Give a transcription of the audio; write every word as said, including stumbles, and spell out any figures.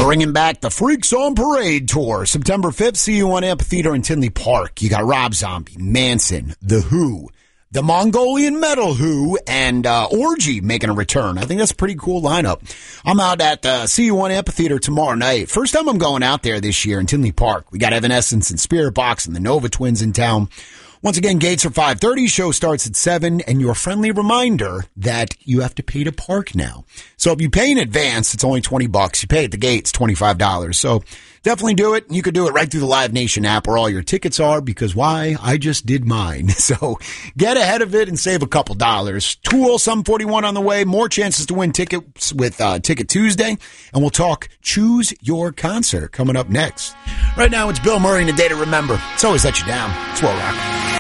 bringing back the Freaks on Parade tour. September fifth, see you on Amphitheater in Tinley Park. You got Rob Zombie, Manson, The Who, the Mongolian Metal Who, and uh, Orgy making a return. I think that's a pretty cool lineup. I'm out at uh, See You on Amphitheater tomorrow night. First time I'm going out there this year in Tinley Park. We got Evanescence and Spirit Box and the Nova Twins in town. Once again, gates are five thirty, show starts at seven, and your friendly reminder that you have to pay to park now. So if you pay in advance, it's only twenty bucks. You pay at the gate, it's twenty-five dollars. So definitely do it. You could do it right through the Live Nation app where all your tickets are, because why? I just did mine. So get ahead of it and save a couple dollars. Tool, Sum forty-one on the way. More chances to win tickets with uh, Ticket Tuesday. And we'll talk Choose Your Concert coming up next. Right now, it's Bill Murray and A Day to Remember. It's always let you down. It's War Rock.